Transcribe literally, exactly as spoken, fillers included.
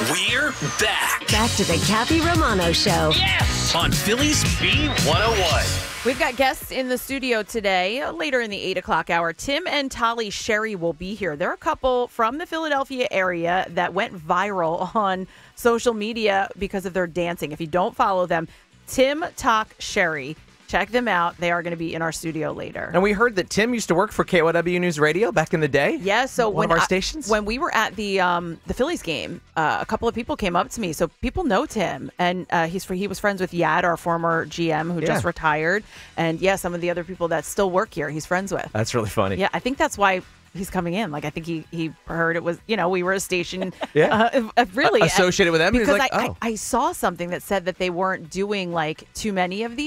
We're back. Back to the Kathy Romano Show. Yes! On Phillies B one oh one. We've got guests in the studio today. uh, Later in the eight o'clock hour, Tim and Tali Sherry will be here. They're a couple from the Philadelphia area that went viral on social media because of their dancing. If you don't follow them, Tim Talk Sherry. Check them out. They are going to be in our studio later. And we heard that Tim used to work for K O W News Radio back in the day. Yeah, so one when of our I- stations. when we were at the um, the Phillies game, uh, a couple of people came up to me. So people know Tim, and uh, he's he was friends with Yad, our former G M who Yeah. just retired, and yeah, some of the other people that still work here, he's friends with. That's really funny. Yeah, I think that's why he's coming in. Like, I think he he heard it was, you know, we were a station. Yeah. uh, uh, really Associated with them. He was because like, I, oh. I I saw something that said that they weren't doing like too many of these.